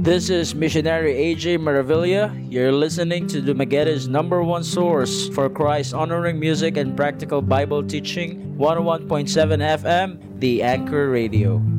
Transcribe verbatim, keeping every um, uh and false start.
This is missionary A J Maravilla. You're listening to Dumagueta's number one source for Christ honoring music and practical Bible teaching, one oh one point seven F M, The Anchor Radio.